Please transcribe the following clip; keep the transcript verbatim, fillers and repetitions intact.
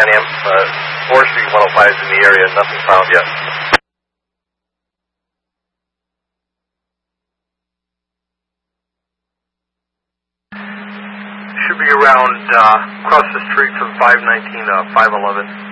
Pan Am, uh, Forestry one oh five is in the area, nothing found yet. Should be around, uh, across the street from five nineteen, uh, five eleven.